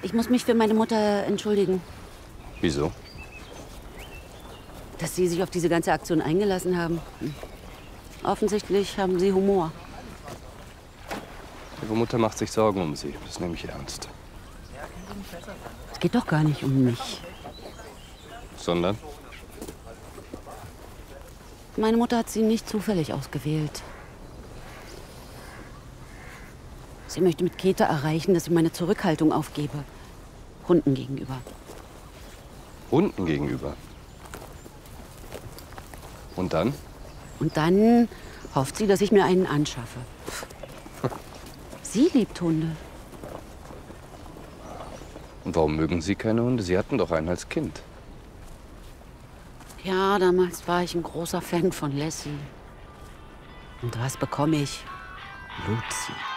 Ich muss mich für meine Mutter entschuldigen, Wieso? dass Sie sich auf diese ganze Aktion eingelassen haben. Offensichtlich haben Sie Humor. Ihre Mutter macht sich Sorgen um Sie. Das nehme ich ernst. Es geht doch gar nicht um mich. Sondern? Meine Mutter hat Sie nicht zufällig ausgewählt. Sie möchte mit Keta erreichen, dass ich meine Zurückhaltung aufgebe. Hunden gegenüber. Hunden gegenüber. Und dann? Und dann hofft sie, dass ich mir einen anschaffe. Sie liebt Hunde. Und warum mögen Sie keine Hunde? Sie hatten doch einen als Kind. Ja, damals war ich ein großer Fan von Lassie. Und was bekomme ich? Luzi.